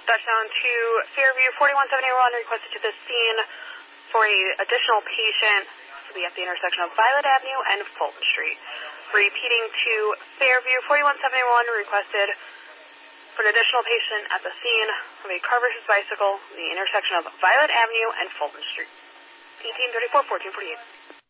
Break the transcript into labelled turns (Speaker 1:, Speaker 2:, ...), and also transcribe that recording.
Speaker 1: Touchdown to Fairview 4171, requested to the scene for a additional patient to be at the intersection of Violet Avenue and Fulton Street. Repeating to Fairview 4171, requested for an additional patient at the scene of a car versus bicycle in the intersection of Violet Avenue and Fulton Street. 1834, 1448.